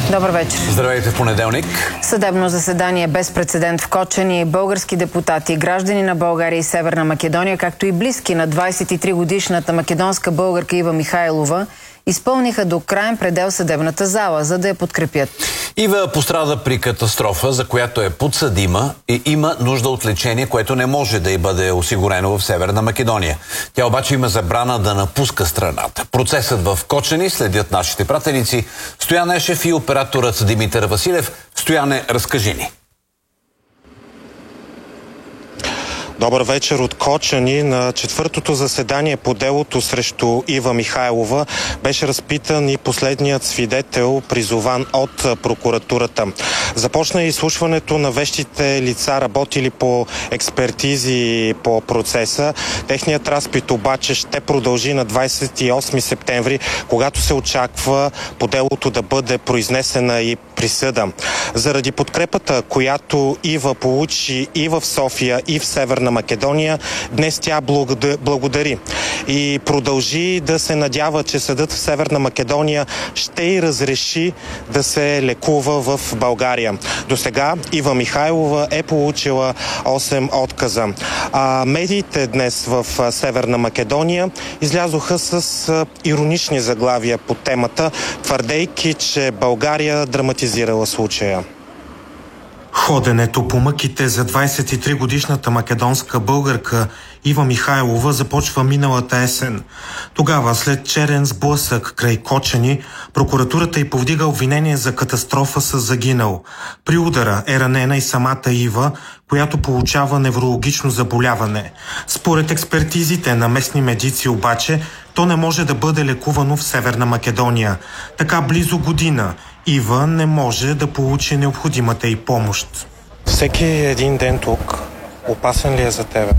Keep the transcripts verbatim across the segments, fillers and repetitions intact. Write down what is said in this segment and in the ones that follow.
Добър вечер. Здравейте в понеделник. Съдебно заседание без прецедент в Кочани. Български депутати, граждани на България и Северна Македония, както и близки на двадесет и три годишната македонска българка Ива Михайлова, изпълниха до краен предел съдебната зала, за да я подкрепят. Ива пострада при катастрофа, за която е подсъдима и има нужда от лечение, което не може да й бъде осигурено в Северна Македония. Тя обаче има забрана да напуска страната. Процесът в Кочани следят нашите пратеници Стоян Ешев и операторът Димитър Василев. Стояне, разкажи ни. Добър вечер от Кочани. На четвъртото заседание по делото срещу Ива Михайлова беше разпитан и последният свидетел, призован от прокуратурата. Започна изслушването на вещите лица, работили по експертизи по процеса. Техният разпит обаче ще продължи на двадесет и осми септември, когато се очаква по делото да бъде произнесена и присъда. Заради подкрепата, която Ива получи и в София, и в Северна Македония, днес тя благодари и продължи да се надява, че съдът в Северна Македония ще й разреши да се лекува в България. До сега Ива Михайлова е получила осем отказа. А медиите днес в Северна Македония излязоха с иронични заглавия по темата, твърдейки, че България драматизирала случая. Ходенето по мъките за двадесет и три годишната македонска българка Ива Михайлова започва миналата есен. Тогава, след черен сблъсък край Кочани, прокуратурата й повдига обвинение за катастрофа с загинал. При удара е ранена и самата Ива, която получава неврологично заболяване. Според експертизите на местни медици обаче, то не може да бъде лекувано в Северна Македония. Така близо година Ива не може да получи необходимата й помощ. Всеки един ден тук опасен ли е за тебе?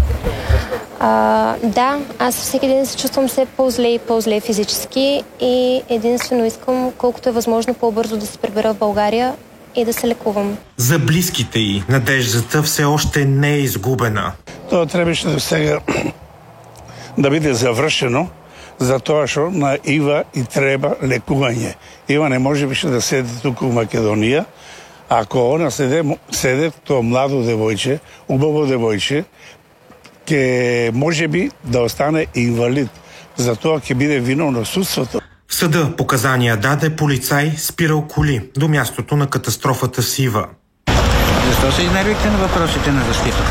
А, да, аз всеки ден се чувствам все по-зле и по-зле физически и единствено искам колкото е възможно по-бързо да се прибера в България и да се лекувам. За близките й надеждата все още не е изгубена. Това трябваше да сега да биде завършено, затоа што на Ива и треба лекување. Ива не може više да седи тук в Македонија. Ако она седе, седе то младо девојче, убаво девојче, ќе може би да остане инвалид. Затоа ќе биде виновно судството. В съда показания даде полицай спирал коли до мястото на катастрофата с Ива. Защо се изнервихте на въпросите на защита?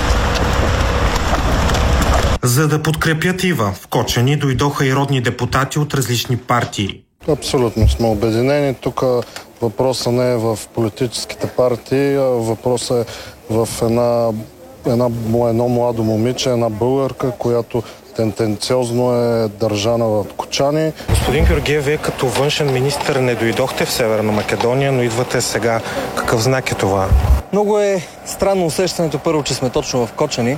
За да подкрепят Ива, в Кочани дойдоха и родни депутати от различни партии. Абсолютно сме обединени. Тук въпросът не е в политическите партии, а въпросът е в една, една, едно младо момиче, една българка, която тенденциозно е държана в Кочани. Господин Георгиев, вие като външен министър не дойдохте в Северна Македония, но идвате сега. Какъв знак е това? Много е странно усещането, първо, че сме точно в Кочани,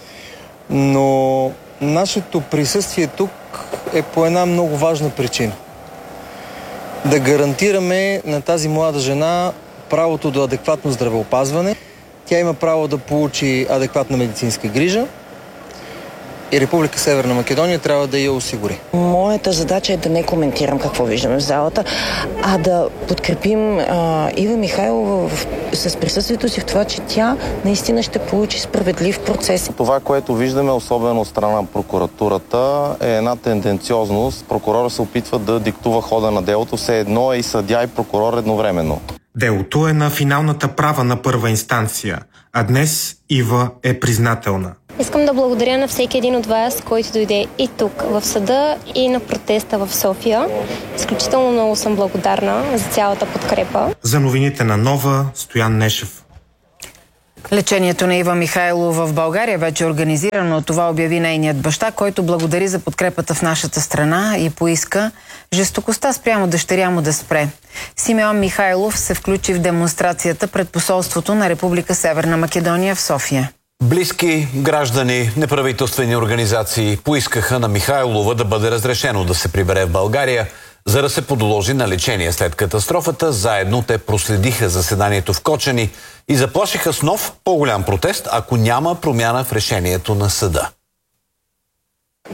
но нашето присъствие тук е по една много важна причина. Да гарантираме на тази млада жена правото до адекватно здравеопазване. Тя има право да получи адекватна медицинска грижа и Република Северна Македония трябва да я осигури. Моята задача е да не коментирам какво виждаме в залата, а да подкрепим а, Ива Михайлова в, с присъствието си в това, че тя наистина ще получи справедлив процес. Това, което виждаме, особено от страна на прокуратурата, е една тенденциозност. Прокурора се опитва да диктува хода на делото, все едно е и съдия и прокурор едновременно. Делото е на финалната права на първа инстанция, а днес Ива е признателна. Искам да благодаря на всеки един от вас, който дойде и тук в съда, и на протеста в София. Изключително много съм благодарна за цялата подкрепа. За новините на Нова, Стоян Нешев. Лечението на Ива Михайлова в България вече е организирано. Това обяви нейният баща, който благодари за подкрепата в нашата страна и поиска жестокостта спрямо дъщеря му да спре. Симеон Михайлов се включи в демонстрацията пред посолството на Република Северна Македония в София. Близки, граждани, неправителствени организации поискаха на Михайлова да бъде разрешено да се прибере в България, за да се подложи на лечение след катастрофата. Заедно те проследиха заседанието в Кочани и заплашиха с нов, по-голям протест, ако няма промяна в решението на съда.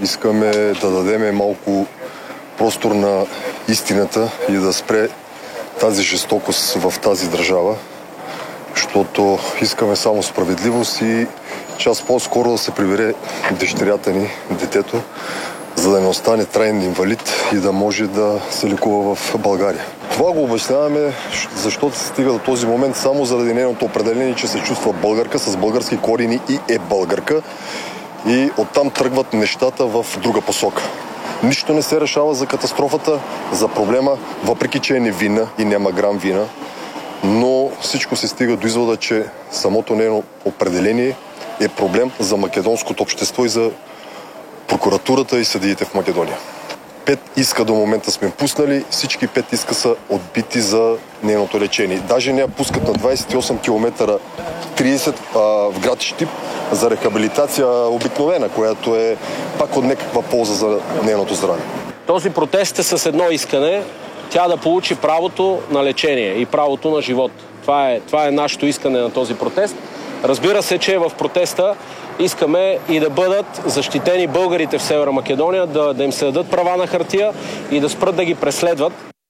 Искаме да дадем малко простор на истината и да спре тази жестокост в тази държава, защото искаме само справедливост и час по-скоро да се прибере дъщерята ни, детето, за да не остане траен инвалид и да може да се лекува в България. Това го обясняваме, защото се стига до този момент само заради нейното определение, че се чувства българка с български корени и е българка, и оттам тръгват нещата в друга посока. Нищо не се решава за катастрофата, за проблема, въпреки че е невинна и няма грам вина, но всичко се стига до извода, че самото нейно определение е проблем за македонското общество и за прокуратурата и съдиите в Македония. Пет иска до момента сме пуснали, всички пет иска са отбити за нейното лечение. Даже не я пускат на двадесет и осем километра тридесет а, в град Щип за рехабилитация обикновена, която е пак от някаква полза за нейното здраве. Този протест е с едно искане, тя да получи правото на лечение и правото на живот. Това е, това е нашето искане на този протест. Разбира се, че в протеста искаме и да бъдат защитени българите в Северна Македония, да, да им се дадат права на хартия и да спрат да ги преследват.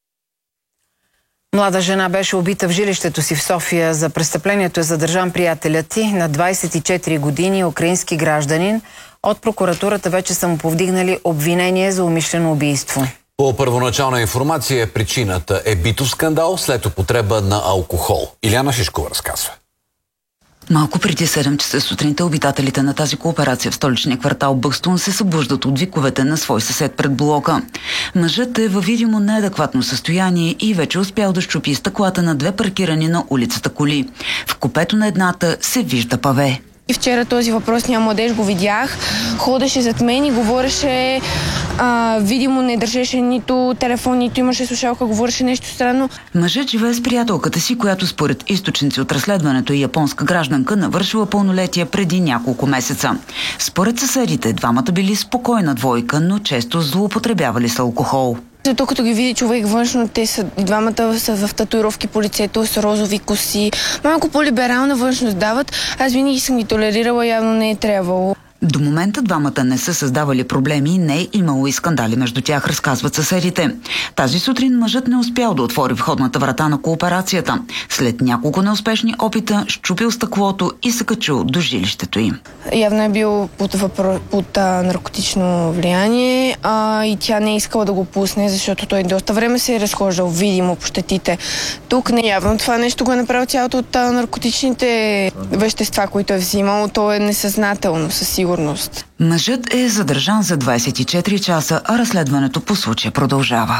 Млада жена беше убита в жилището си в София. За престъплението е задържан приятелят й на двадесет и четири години, украински гражданин. От прокуратурата вече са му повдигнали обвинение за умишлено убийство. По първоначална информация причината е битов скандал след употреба на алкохол. Иляна Шишкова разказва. Малко преди седем часа сутринта обитателите на тази кооперация в столичния квартал Бъкстон се събуждат от виковете на свой съсед пред блока. Мъжът е във видимо неадекватно състояние и вече успял да щупи стъклата на две паркирани на улицата коли. В купето на едната се вижда паве. И вчера този въпросния младеж го видях, ходеше зад мен и говореше, а, видимо не държеше нито телефон, нито имаше слушалка, говореше нещо странно. Мъжът живее с приятелката си, която според източници от разследването е японска гражданка, навършила пълнолетие преди няколко месеца. Според съседите, двамата били спокойна двойка, но често злоупотребявали с алкохол. Зато като ги види човек външно, те са, двамата са в татуировки по лицето, с розови коси. Малко по-либерална външност дават. Аз винаги съм ги толерирала, явно не е трябвало. До момента двамата не са създавали проблеми и не е имало и скандали между тях, разказват съседите. Тази сутрин мъжът не успял да отвори входната врата на кооперацията. След няколко неуспешни опита, счупил стъклото и се качил до жилището им. Явно е бил под, въпро... под а, наркотично влияние а, и тя не е искала да го пусне, защото той доста време се е разхождал видимо по щетите. Тук не явно това нещо го е направил цялото от а, наркотичните вещества, които е взимал. То е несъзнателно, със сигурност. Мъжът е задържан за двадесет и четири часа, а разследването по случая продължава.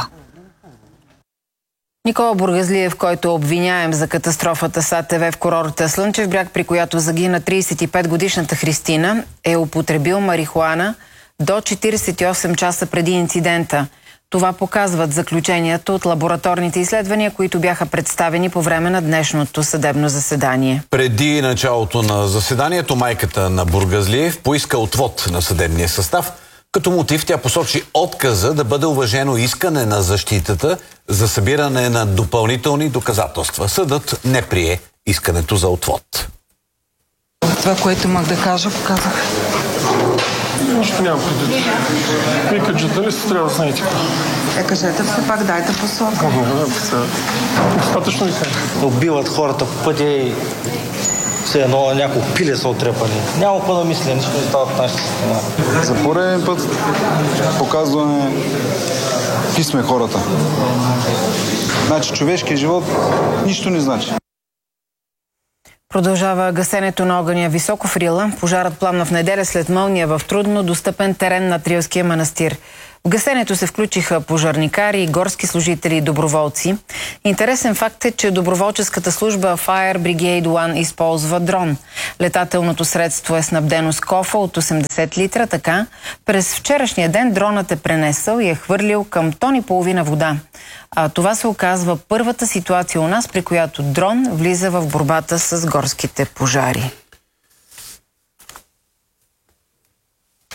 Никола Бургазлиев, който обвиняем за катастрофата с А Т В в курорта Слънчев бряг, при която загина тридесет и пет годишната Христина, е употребил марихуана до четиридесет и осем часа преди инцидента. Това показват заключенията от лабораторните изследвания, които бяха представени по време на днешното съдебно заседание. Преди началото на заседанието майката на Бургазлиев поиска отвод на съдебния състав. Като мотив тя посочи отказа да бъде уважено искане на защитата за събиране на допълнителни доказателства. Съдът не прие искането за отвод. Това, което мах да кажа, показах. Нищо няма предвид. Вие като журналист трябва да знаете. Е, кажете все пак, дайте посока. Достатъчно ви кажа. Убиват хората по пътя и все едно няколко пиле са отрепани. Няма какво да мисля, нищо не става в нашата страна. За пореден път показваме какви сме хората. Значи човешкият живот нищо не значи. Продължава гасенето на огъня високо в Рила. Пожарът пламна в неделя след мълния в трудно достъпен терен на Трилския манастир. В гасенето се включиха пожарникари, горски служители и доброволци. Интересен факт е, че доброволческата служба Fire Brigade One използва дрон. Летателното средство е снабдено с кофа от осемдесет литра, така през вчерашния ден дронът е пренесъл и е хвърлил към тон и половина вода. А това се оказва първата ситуация у нас, при която дрон влиза в борбата с горските пожари.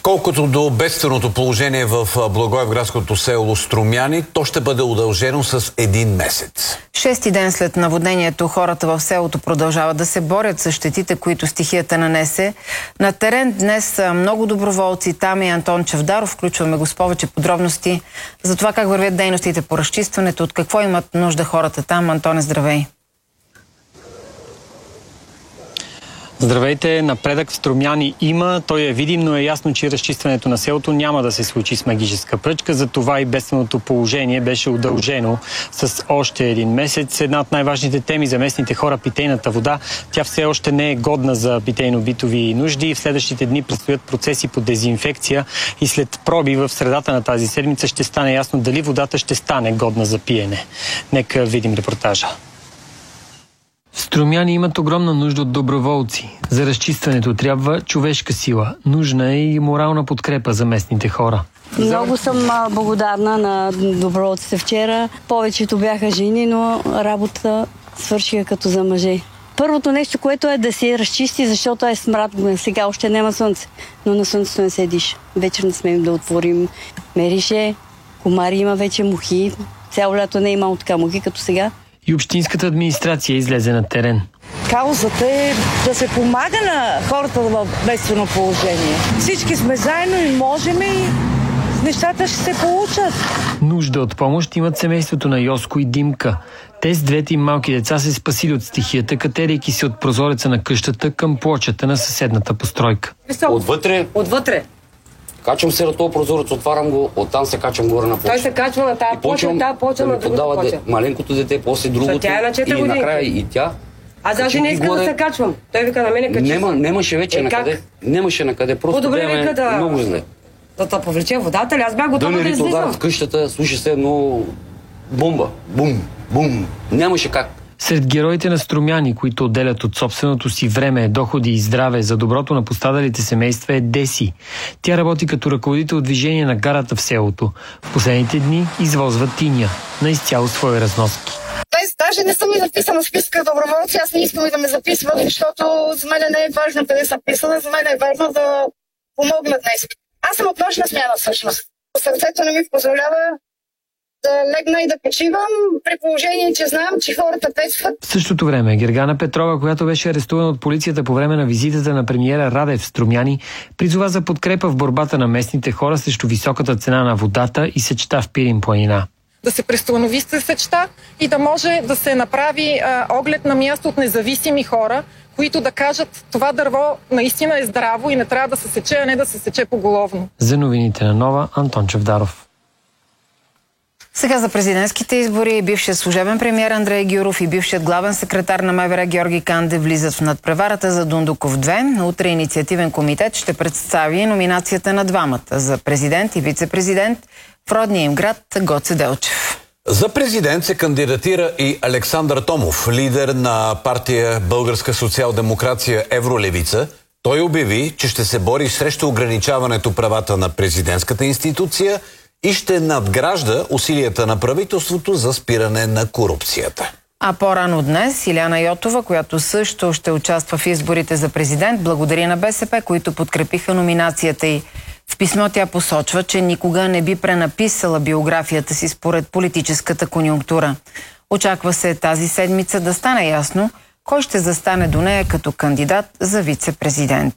Колкото до бедственото положение в благоевградското село Струмяни, то ще бъде удължено с един месец. Шести ден след наводнението, хората в селото продължават да се борят с щетите, които стихията нанесе. На терен днес са много доброволци. Там е Антон Чавдаров. Включваме го с повече подробности за това как вървят дейностите по разчистването, от какво имат нужда хората там. Антоне, здравей! Здравейте! Напредък в Струмяни има. Той е видим, но е ясно, че разчистването на селото няма да се случи с магическа пръчка. Затова и бедственото положение беше удължено с още един месец. Една от най-важните теми за местните хора – питейната вода. Тя все още не е годна за питейно-битови нужди. В следващите дни предстоят процеси по дезинфекция и след проби в средата на тази седмица ще стане ясно дали водата ще стане годна за пиене. Нека видим репортажа. В Струмяни имат огромна нужда от доброволци. За разчистването трябва човешка сила. Нужна е и морална подкрепа за местните хора. Много съм благодарна на доброволците вчера. Повечето бяха жени, но работа свършиха като за мъже. Първото нещо, което е да се разчисти, защото е смрад. Сега още няма слънце, но на слънцето не се диша. Вечер не смеем да отворим. Мерише, комари има вече, мухи. Цяло лято не е имало така мухи като сега. И общинската администрация излезе на терен. Каузата е да се помага на хората в бедствено положение. Всички сме заедно и можем и нещата ще се получат. Нужда от помощ имат семейството на Йоско и Димка. Те с двете им малки деца се спасили от стихията, катерейки се от прозореца на къщата към плочата на съседната постройка. Отвътре? Отвътре. Качвам се на този прозорец, отварям го, оттам се качвам горе на плоча. Той се качва на тази плоча, на тази плоча, на другата плоча. Маленькото дете, после другото. Тя е на четири и години. накрая и тя. Аз даже не искам да се качвам. Той вика на мене качи. Нема, немаше вече е, на къде. Нямаше на къде. Просто бяме да... много зле. Да те повлече водата ли? Аз бях готова да, да излизам. Удар в къщата, слушай се едно бомба. Бум, бум. Нямаше как. Сред героите на Струмяни, които отделят от собственото си време, доходи и здраве за доброто на пострадалите семейства, е Деси. Тя работи като ръководител движение на гарата в селото. В последните дни извозва тиня на изцяло свои разноски. Днес даже не съм и записана в списка доброволци, аз не искам и да ме записват, защото за мен не е важно къде съм писана, за мен е важно да помогна днес. Аз съм от нощна смяна всъщност. Сърцето не ми позволява да легна и да почивам, при положение, че знам, че хората бедстват. В същото време Гергана Петрова, която беше арестувана от полицията по време на визитата на премиера Радев в Струмяни, призова за подкрепа в борбата на местните хора срещу високата цена на водата и сечта в Пирин планина. Да се престанови сечта и да може да се направи а, оглед на място от независими хора, които да кажат, това дърво наистина е здраво и не трябва да се сече, а не да се сече поголовно. За новините на Нова, Антон Чавдаров. Сега за президентските избори бившият служебен премиер Андрей Гюров и бившият главен секретар на МВР Георги Кандев влизат в надпреварата за Дундуков две. Утре инициативен комитет ще представи номинацията на двамата за президент и вице-президент в родния им град Гоце Делчев. За президент се кандидатира и Александър Томов, лидер на партия Българска социал-демокрация Евролевица. Той обяви, че ще се бори срещу ограничаването правата на президентската институция и ще надгражда усилията на правителството за спиране на корупцията. А по-рано днес Иляна Йотова, която също ще участва в изборите за президент, благодари на БСП, които подкрепиха номинацията й. В писмо тя посочва, че никога не би пренаписала биографията си според политическата конюнктура. Очаква се тази седмица да стане ясно кой ще застане до нея като кандидат за вице-президент.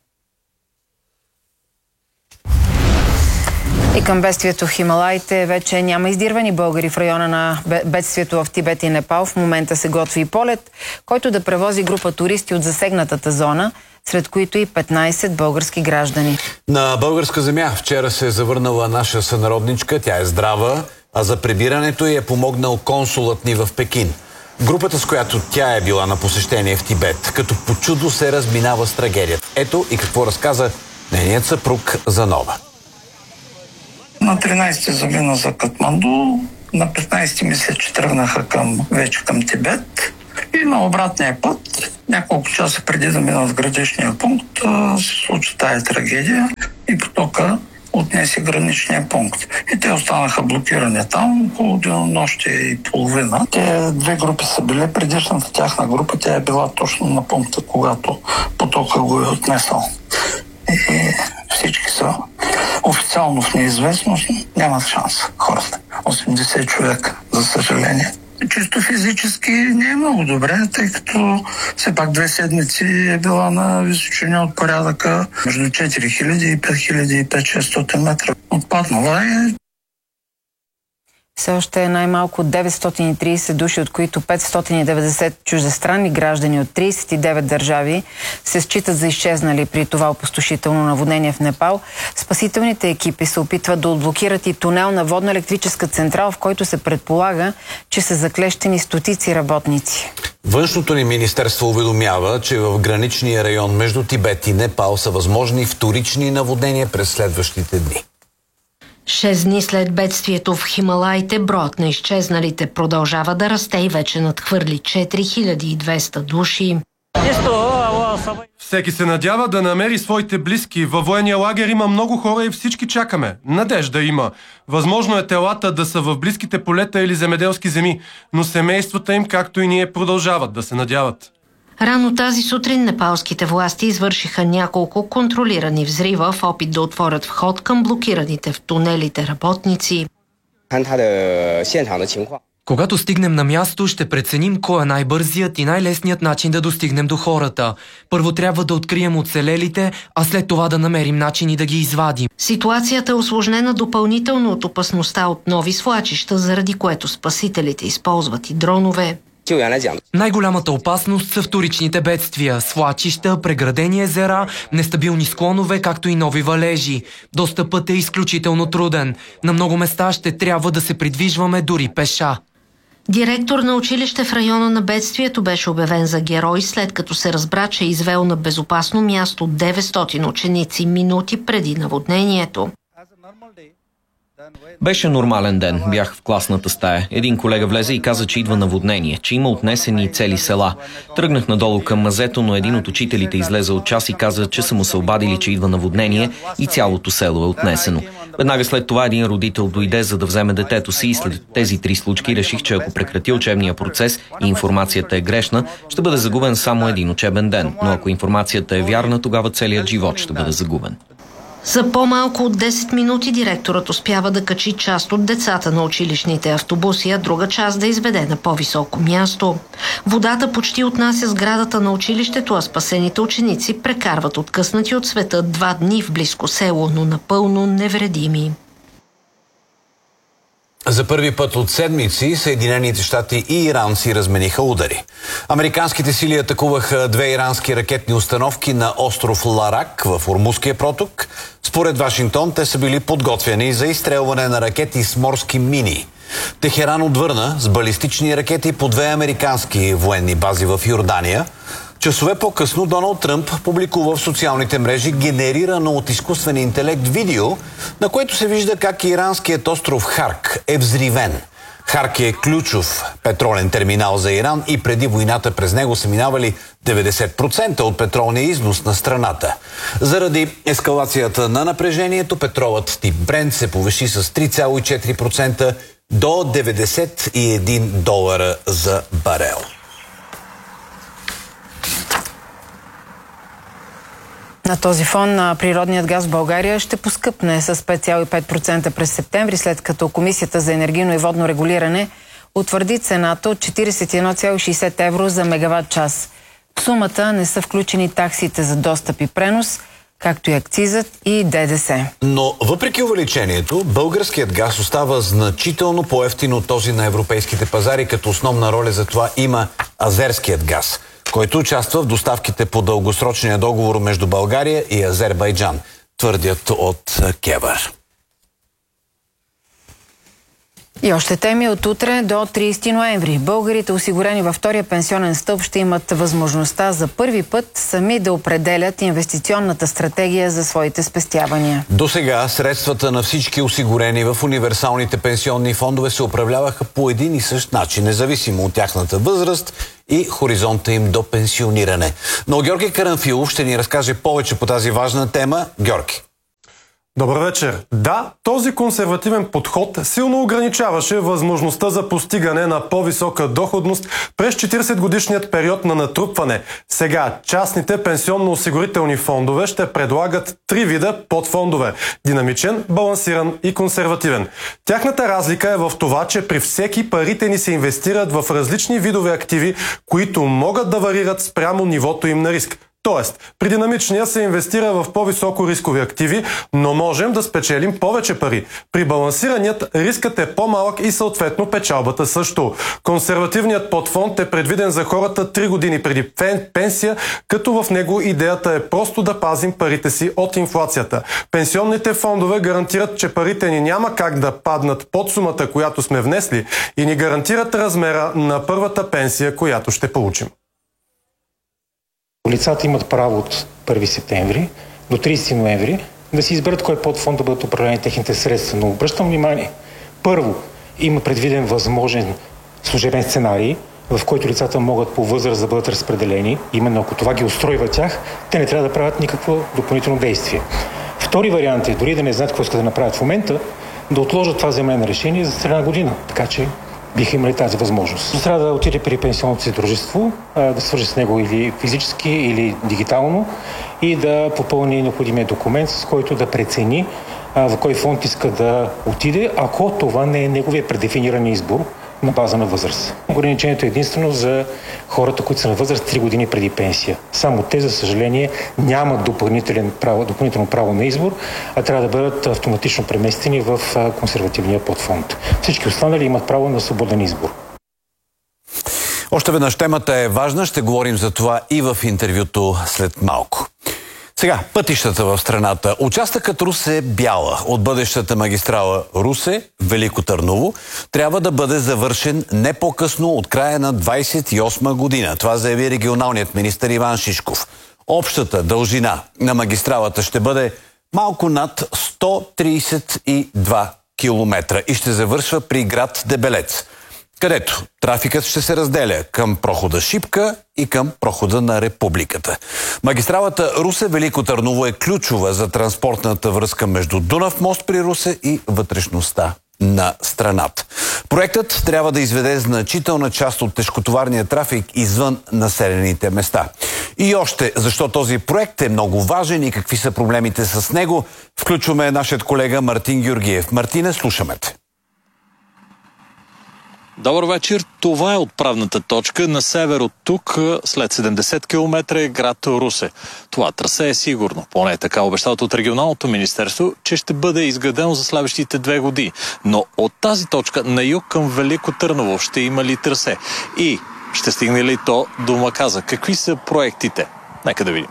И към бедствието в Хималаите вече няма издирвани българи в района на бедствието в Тибет и Непал. В момента се готви и полет, който да превози група туристи от засегнатата зона, сред които и петнайсет български граждани. На българска земя вчера се е завърнала наша сънародничка. Тя е здрава, а за прибирането й е помогнал консулът ни в Пекин. Групата, с която тя е била на посещение в Тибет, като по чудо се разминава с трагедията. Ето и какво разказа нейният съпруг за Нова. На тринайсети замина за Катманду, на петнайсети мисля, че тръгнаха към, вече към Тибет и на обратния път, няколко часа преди да минат в граничния пункт, се случи тая трагедия и потока отнесе граничния пункт. И те останаха блокирани там около денонощие и половина. Те две групи са били, предишната тяхна група, тя е била точно на пункта, когато потока го е отнесъл. И всички са официално в неизвестност, нямат шанс хората. осемдесет човека, за съжаление. Чисто физически не е много добре, тъй като все пак две седмици е била на височини от порядъка между четири хиляди и пет хиляди и пет-шестстотин метра. Отпаднала е. Все още е най-малко деветстотин и тридесет души, от които петстотин и деветдесет чуждестранни граждани от тридесет и девет държави се считат за изчезнали при това опустошително наводнение в Непал. Спасителните екипи се опитват да отблокират и тунел на водно-електрическа централа, в който се предполага, че са заклещени стотици работници. Външното ни министерство уведомява, че в граничния район между Тибет и Непал са възможни вторични наводнения през следващите дни. Шест дни след бедствието в Хималаите, броят на изчезналите продължава да расте и вече надхвърли четири хиляди и двеста души. Всеки се надява да намери своите близки. Във военния лагер има много хора и всички чакаме. Надежда има. Възможно е телата да са в близките полета или земеделски земи, но семействата им, както и ние, продължават да се надяват. Рано тази сутрин непалските власти извършиха няколко контролирани взрива в опит да отворят вход към блокираните в тунелите работници. Когато стигнем на място, ще преценим кой е най-бързият и най-лесният начин да достигнем до хората. Първо трябва да открием оцелелите, а след това да намерим начини да ги извадим. Ситуацията е усложнена допълнително от опасността от нови свлачища, заради което спасителите използват и дронове. Най-голямата опасност са вторичните бедствия, свлачища, преградени езера, нестабилни склонове, както и нови валежи. Достъпът е изключително труден. На много места ще трябва да се придвижваме дори пеша. Директор на училище в района на бедствието беше обявен за герой, след като се разбра, че е извел на безопасно място деветстотин ученици минути преди наводнението. Беше нормален ден. Бях в класната стая. Един колега влезе и каза, че идва наводнение, че има отнесени цели села. Тръгнах надолу към мазето, но един от учителите излезе от час и каза, че са му се обадили, че идва наводнение и цялото село е отнесено. Веднага след това един родител дойде, за да вземе детето си, и след тези три случки реших, че ако прекрати учебния процес и информацията е грешна, ще бъде загубен само един учебен ден. Но ако информацията е вярна, тогава целият живот ще бъде загубен. За по-малко от десет минути директорът успява да качи част от децата на училищните автобуси, а друга част да изведе на по-високо място. Водата почти отнася сградата на училището, а спасените ученици прекарват откъснати от света два дни в близко село, но напълно невредими. За първи път от седмици Съединените щати и Иран си размениха удари. Американските сили атакуваха две ирански ракетни установки на остров Ларак в Ормузския проток. Според Вашингтон те са били подготвени за изстрелване на ракети с морски мини. Техеран отвърна с балистични ракети по две американски военни бази в Йордания. Часове по-късно Доналд Тръмп публикува в социалните мрежи генерирано от изкуствен интелект видео, на което се вижда как иранският остров Харк е взривен. Харк е ключов петролен терминал за Иран и преди войната през него са минавали деветдесет процента от петролния износ на страната. Заради ескалацията на напрежението, петролът тип Брент се повиши с три цяло и четири процента до деветдесет и един долара за барел. На този фон природният газ в България ще поскъпне с пет цяло и пет процента през септември, след като Комисията за енергийно и водно регулиране утвърди цената от четиридесет и едно цяло и шейсет евро за мегаватт час. В сумата не са включени таксите за достъп и пренос, както и акцизът и ДДС. Но въпреки увеличението, българският газ остава значително по-евтин от този на европейските пазари, като основна роля за това има азерският газ, който участва в доставките по дългосрочния договор между България и Азербайджан, твърдят от КЕВР. И още теми от утре до тридесети ноември. Българите, осигурени във втория пенсионен стълб, ще имат възможността за първи път сами да определят инвестиционната стратегия за своите спестявания. До сега средствата на всички осигурени в универсалните пенсионни фондове се управляваха по един и същ начин, независимо от тяхната възраст и хоризонта им до пенсиониране. Но Георги Карамфилов ще ни разкаже повече по тази важна тема. Георги. Добър вечер. Да, този консервативен подход силно ограничаваше възможността за постигане на по-висока доходност през четиридесетгодишният период на натрупване. Сега частните пенсионно-осигурителни фондове ще предлагат три вида подфондове – динамичен, балансиран и консервативен. Тяхната разлика е в това, че при всеки парите ни се инвестират в различни видове активи, които могат да варират спрямо нивото им на риск. Тоест, при динамичния се инвестира в по-високо рискови активи, но можем да спечелим повече пари. При балансираният рискът е по-малък и съответно печалбата също. Консервативният подфонд е предвиден за хората три години преди пенсия, като в него идеята е просто да пазим парите си от инфлацията. Пенсионните фондове гарантират, че парите ни няма как да паднат под сумата, която сме внесли, и ни гарантират размера на първата пенсия, която ще получим. Лицата имат право от първи септември до тридесети ноември да си изберат кой подфонд да бъдат управлени техните средства. Но обръщам внимание, първо, има предвиден възможен служебен сценарий, в който лицата могат по възраст да бъдат разпределени. Именно ако това ги устройва тях, те не трябва да правят никакво допълнително действие. Втори вариант е, дори да не знаят какво искат да направят в момента, да отложат това вземане на решение за следна година. Така че биха имали тази възможност. Трябва да отиде при пенсионното си дружество, да свържи с него или физически, или дигитално и да попълни необходимия документ, с който да прецени в кой фонд иска да отиде, ако това не е неговия предефиниран избор на база на възраст. Ограничението е единствено за хората, които са на възраст три години преди пенсия. Само те, за съжаление, нямат допълнителен право, допълнително право на избор, а трябва да бъдат автоматично преместени в консервативния подфонд. Всички останали имат право на свободен избор. Още веднъж темата е важна, ще говорим за това и в интервюто след малко. Сега, пътищата в страната. Участъкът Русе-Бяла от бъдещата магистрала Русе-Велико Търново трябва да бъде завършен не по-късно от края на двадесет и осма година. Това заяви регионалният министър Иван Шишков. Общата дължина на магистралата ще бъде малко над сто тридесет и два километра и ще завършва при град Дебелец, където трафикът ще се разделя към прохода Шипка и към прохода на Републиката. Магистралата Русе-Велико Търново е ключова за транспортната връзка между Дунав мост при Русе и вътрешността на страната. Проектът трябва да изведе значителна част от тежкотоварния трафик извън населените места. И още, защо този проект е много важен и какви са проблемите с него, включваме нашият колега Мартин Георгиев. Мартине, слушаме те. Добър вечер. Това е отправната точка. На север от тук, след седемдесет километра, е град Русе. Това трасе е сигурно, поне така обещават от регионалното министерство, че ще бъде изградено за следващите две години. Но от тази точка на юг към Велико Търново ще има ли трасе? И ще стигне ли то до Маказа? Какви са проектите? Нека да видим.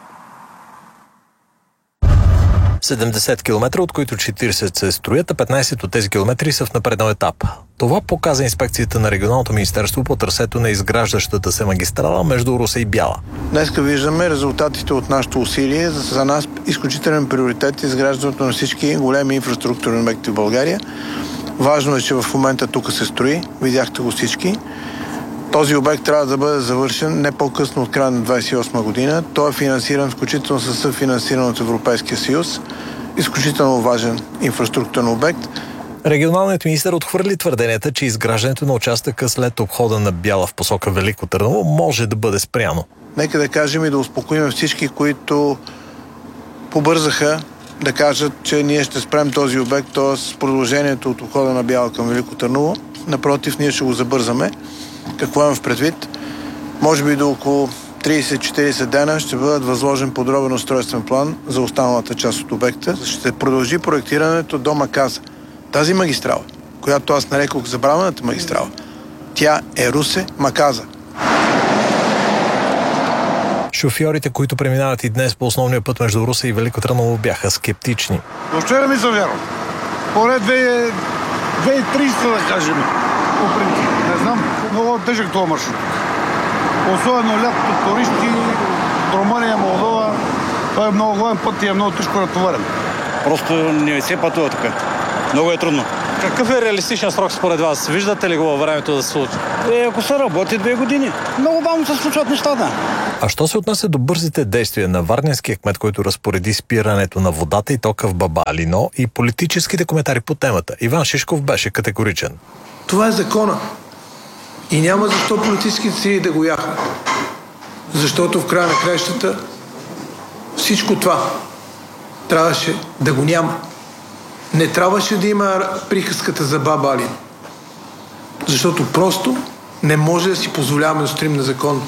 седемдесет километра, от които четиридесет се строят, а петнадесет от тези километри са в напреднал етап. Това показа инспекцията на регионалното министерство по трасето на изграждащата се магистрала между Русе и Бяла. Днеска виждаме резултатите от нашето усилие. За нас изключителен приоритет е изграждането на всички големи инфраструктурни обекти в България. Важно е, че в момента тук се строи. Видяхте го всички. Този обект трябва да бъде завършен не по-късно от края на двадесет и осма година. Той е финансиран включително със съфинансиран от Европейския съюз. Изключително важен инфраструктурен обект. Регионалният министър отхвърли твърденията, че изграждането на участъка след обхода на Бяла в посока Велико Търново може да бъде спряно. Нека да кажем и да успокоим всички, които побързаха да кажат, че ние ще спрем този обект, т.е. продължението от обхода на Бяла към Велико Търново. Напротив, ние ще го забързаме. Какво имам в предвид? Може би до около тридесет-четиридесет дена ще бъдат възложен подробен устройствен план за останалата част от обекта. Ще продължи проектирането до Маказа. Тази магистрала, която аз нарекох забравената магистрала, тя е Русе-Маказа. Шофьорите, които преминават и днес по основния път между Русе и Велико Търново, бяха скептични. До вчера ми завярвам. Поне две хиляди и тридесета, да кажем. Не знам, много тежък това маршрут. Особено лятото, туристи, Румъния, Молдова. Това е много голям път и е много тежко натоварен. Просто не се пътува тук. Много е трудно. Какъв е реалистичен срок според вас? Виждате ли го във времето да се случи? Е, ако се работи две години. Много бавно се случват нещата. А що се отнася до бързите действия на варненския кмет, който разпореди спирането на водата и тока в Бабалино, и политическите коментари по темата? Иван Шишков беше категоричен. Това е закона. И няма защо политическите сили да го яхнат. Защото в края на краищата всичко това трябваше да го няма. Не трябваше да има приказката за Баба Алин. Защото просто не може да си позволяваме да стоим на закон.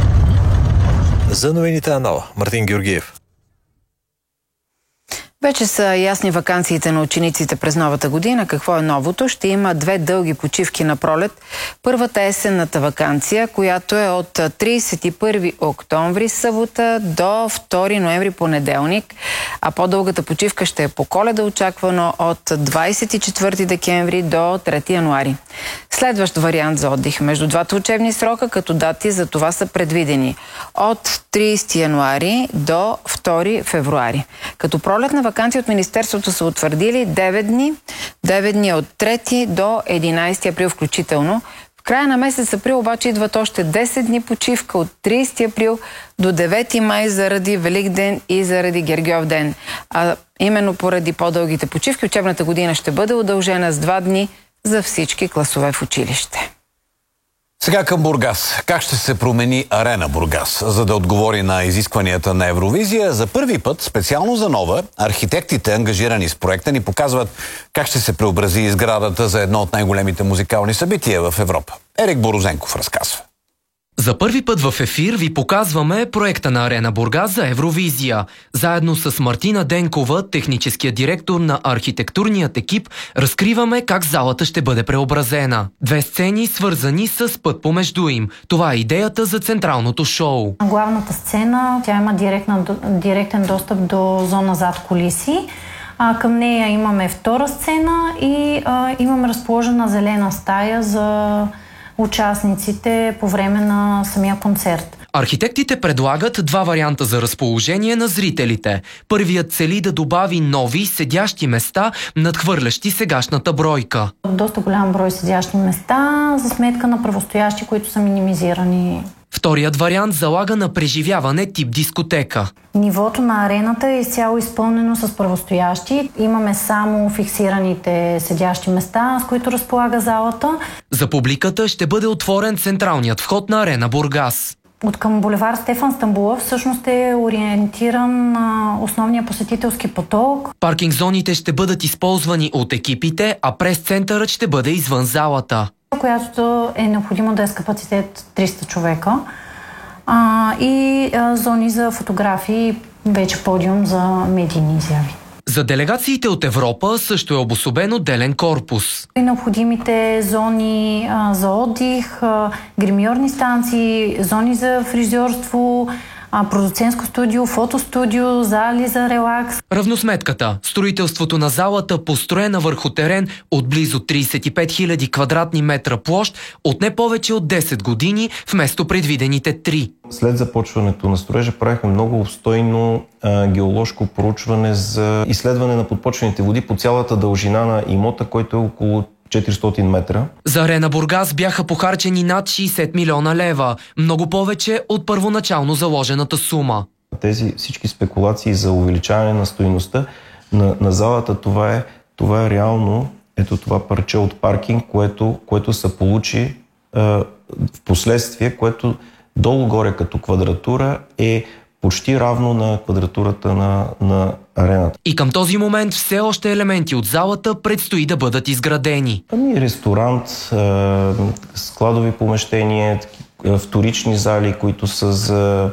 За новините на Нова, Мартин Георгиев. Вече са ясни ваканциите на учениците през новата година. Какво е новото? Ще има две дълги почивки на пролет. Първата е есенната ваканция, която е от тридесет и първи октомври, събота, до втори ноември, понеделник. А по-дългата почивка ще е по Коледа, очаквано от двадесет и четвърти декември до трети януари. Следващ вариант за отдих между двата учебни срока, като дати за това са предвидени от тридесети януари до втори февруари. Като пролетна ваканция от Министерството са утвърдили девет дни, девет дни от трети до единадесети април включително. В края на месец април обаче идват още десет дни почивка от тридесети април до девети май заради Великден и заради Гергьов ден. А именно поради по-дългите почивки учебната година ще бъде удължена с два дни за всички класове в училище. Сега към Бургас. Как ще се промени Арена Бургас, за да отговори на изискванията на Евровизия? За първи път, специално за Нова, архитектите, ангажирани с проекта, ни показват как ще се преобрази сградата за едно от най-големите музикални събития в Европа. Ерик Борозенков разказва. За първи път в ефир ви показваме проекта на Арена Бургас за Евровизия. Заедно с Мартина Денкова, техническия директор на архитектурният екип, разкриваме как залата ще бъде преобразена. Две сцени, свързани с път помежду им. Това е идеята за централното шоу. Главната сцена, тя има директна, директен достъп до зона зад кулиси. А, към нея имаме втора сцена и а, имаме разположена зелена стая за участниците по време на самия концерт. Архитектите предлагат два варианта за разположение на зрителите. Първият цели да добави нови седящи места, надхвърлящи сегашната бройка. Доста голям брой седящи места за сметка на правостоящи, които са минимизирани. Вторият вариант залага на преживяване тип дискотека. Нивото на арената е изцяло изпълнено с правостоящи. Имаме само фиксираните седящи места, с които разполага залата. За публиката ще бъде отворен централният вход на Арена Бургас. От към булевар Стефан Стамболов всъщност е ориентиран на основния посетителски поток. Паркинг зоните ще бъдат използвани от екипите, а прес-центърът ще бъде извън залата, която е необходимо да е с капацитет триста човека. А, и а, зони за фотографии, вече подиум за медийни изяви. За делегациите от Европа също е обособен отделен корпус. И необходимите зони а, за отдих, а, гримьорни станции, зони за фризьорство, а, продуцентско студио, фотостудио, зали за релакс. Равносметката. Строителството на залата, построена върху терен от близо тридесет и пет хиляди квадратни метра площ, от не повече от десет години, вместо предвидените три. След започването на строежа правихме много обстойно а, геоложко проучване за изследване на подпочвените води по цялата дължина на имота, който е около четиристотин метра. За Арена Бургас бяха похарчени над шейсет милиона лева, много повече от първоначално заложената сума. Тези всички спекулации за увеличаване на стойността на, на залата, това е, това е реално ето това парче от паркинг, което, което се получи е, в последствие, което долу-горе като квадратура е почти равно на квадратурата на, на арената. И към този момент все още елементи от залата предстои да бъдат изградени. Ами ресторант, складови помещения, вторични зали, които са за,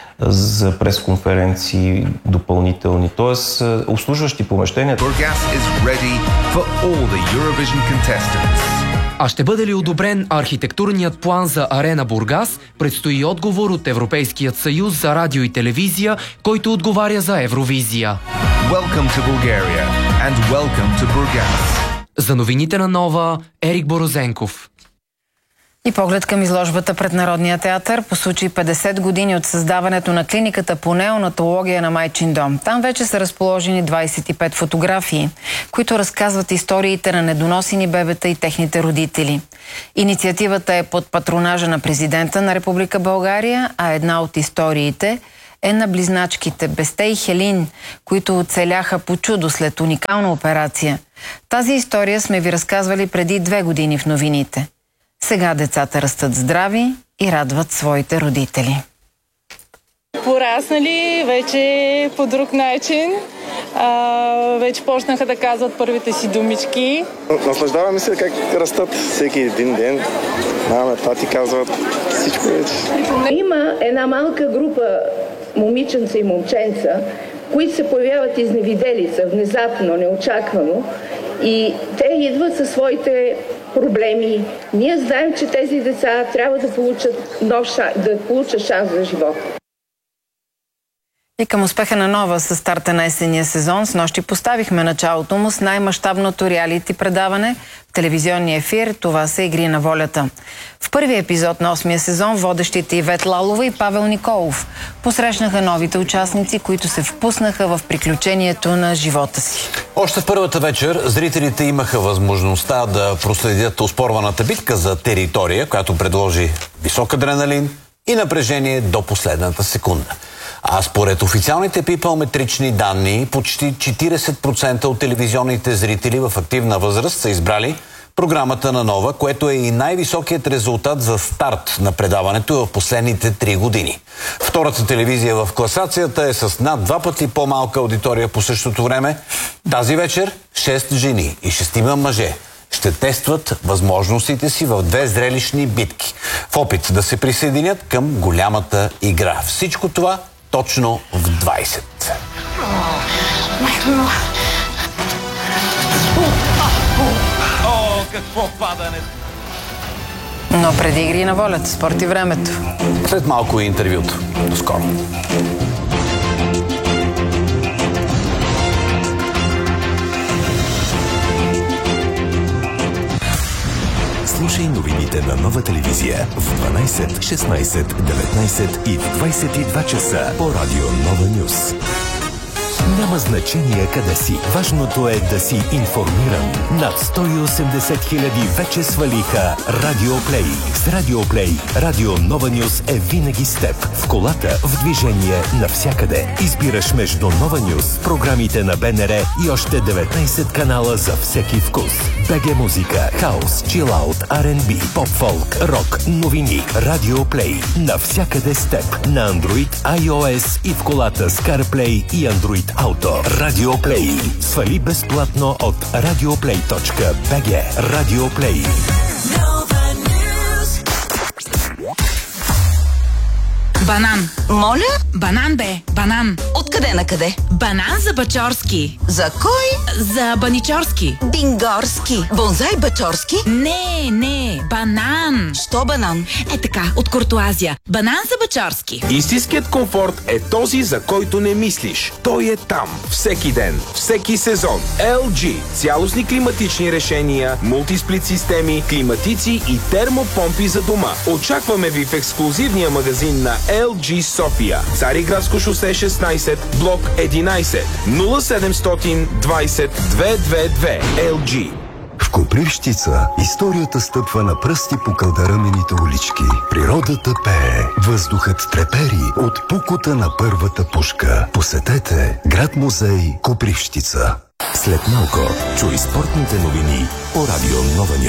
за пресконференции допълнителни, т.е. обслужващи помещения. Burgas is ready for all the Eurovision contestants. А ще бъде ли одобрен архитектурният план за Арена Бургас, предстои отговор от Европейският съюз за радио и телевизия, който отговаря за Евровизия. Welcome to Bulgaria and welcome to Burgas. За новините на Нова, Ерик Борозенков. И поглед към изложбата пред Народния театър по случай петдесет години от създаването на клиниката по неонатология на Майчин дом. Там вече са разположени двадесет и пет фотографии, които разказват историите на недоносени бебета и техните родители. Инициативата е под патронажа на президента на Република България, а една от историите е на близначките Бесте и Хелин, които оцеляха по чудо след уникална операция. Тази история сме ви разказвали преди две години в новините. Сега децата растат здрави и радват своите родители. Пораснали вече по друг начин. А, вече почнаха да казват първите си думички. Наслаждаваме се как растат всеки един ден. Мама, тати казват всичко вече. Има една малка група момиченца и момченца, които се появяват изневиделица, внезапно, неочаквано. И те идват със своите проблеми. Ние знаем, че тези деца трябва да получат нов шанс, да получат шанс за живот. И към успеха на Нова със старта на есенния сезон, снощи поставихме началото му с най-мащабното реалити предаване в телевизионния ефир. Това са Игри на волята. В първия епизод на осмия сезон водещите Ивет Лалова и Павел Николов посрещнаха новите участници, които се впуснаха в приключението на живота си. Още в първата вечер зрителите имаха възможността да проследят оспорваната битка за територия, която предложи висок адреналин и напрежение до последната секунда. А според официалните пипълметрични данни, почти четиридесет процента от телевизионните зрители в активна възраст са избрали програмата на Нова, което е и най-високият резултат за старт на предаването в последните три години. Втората телевизия в класацията е с над два пъти по-малка аудитория по същото време. Тази вечер шест жени и шестима мъже ще тестват възможностите си в две зрелищни битки, в опит да се присъединят към голямата игра. Всичко това точно в двадесет. О, какво падане! Но преди Игри на волята, спорт и времето. След малко и интервюто. До скоро. Слушай новините на Нова телевизия в дванадесет, шестнадесет, деветнадесет и в двадесет и два часа по радио Нова Нюс. Няма значение къде си. Важното е да си информиран. Над сто и осемдесет хиляди вече свалиха Радио Плей. С Радио Плей Радио Нова Нюс е винаги с теб. В колата, в движение, навсякъде. Избираш между Нова Нюс, програмите на БНР и още деветнадесет канала за всеки вкус. БГ музика, хаус, чилаут, Ар енд Би, поп-фолк, рок, новини. Радио Плей. Навсякъде с теб. На Android, iOS и в колата с CarPlay и Android Auto. Радио Плей. Свали безплатно от радиоплей точка би джи. Радио Плей. Банан. Моля? Банан бе, банан. Откъде на къде? Банан за Бачорски. За кой? За Баничорски. Бингорски. Бонзай Бачорски? Не, не, банан. Що банан? Е така, от Куртуазия. Банан за Бачорски. Истинският комфорт е този, за който не мислиш. Той е там. Всеки ден. Всеки сезон. ел джи. Цялостни климатични решения, мултисплит системи, климатици и термопомпи за дома. Очакваме ви в ексклузивния магазин на ел джи София. Цариградско шосе шестнадесет, блок единадесет, нула седемстотин двадесет двеста двадесет и две. ел джи. В Копривщица историята стъпва на пръсти по кълдарамените улички. Природата пее, въздухът трепери от пукота на първата пушка. Посетете град-музей Копривщица. След малко чуй спортните новини по радио Нова Нюс.